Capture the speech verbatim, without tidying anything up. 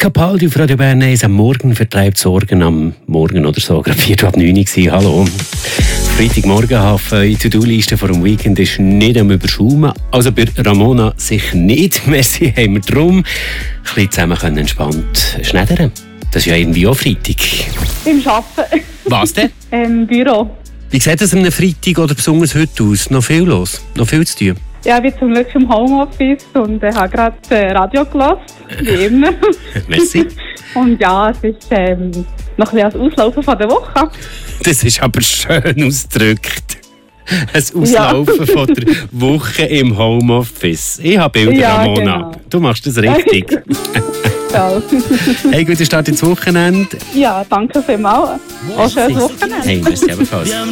Capaldi auf Radio Bern eins. Am Morgen vertreibt Sorgen, am Morgen oder so, gerade vier ab neun Uhr. Hallo. Freitagmorgen haben die To-Do-Liste vor dem Weekend ist nicht am Überschaumen. Also bei Ramona sicher nicht. Merci, haben wir darum ein bisschen zusammen können entspannt schneidern. Das ist ja irgendwie auch Freitag. Im Arbeiten. Was denn? Im Büro. Wie sieht es am Freitag oder besonders heute aus? Noch viel los? Noch viel zu tun? Ja, ich bin zum Glück im Homeoffice und äh, habe gerade äh, Radio gehört, wie immer. Merci. Und ja, es ist ähm, noch ein bisschen das Auslaufen von der Woche. Das ist aber schön ausgedrückt. Ein Auslaufen ja. von der Woche im Homeoffice. Ich habe Bilder, ja, Ramona. Genau. Du machst das richtig. Ja. Hey, guten Start ins Wochenende. Ja, danke vielmals. Auch schönes Wochenende. Hey, merci ebenfalls.